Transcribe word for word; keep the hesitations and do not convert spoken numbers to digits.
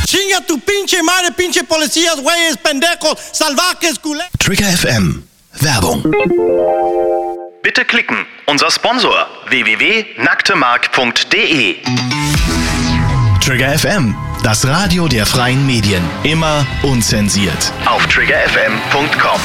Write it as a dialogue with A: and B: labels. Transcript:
A: Chinga tu pinche madre, pinche policías, güeyes, pendejos, salvajes, culé.
B: Trigger F M. Werbung.
C: Bitte klicken. Unser Sponsor w w w punkt nacktemark punkt d e.
B: Trigger F M. Das Radio der freien Medien. Immer unzensiert.
C: Auf trigger f m punkt com.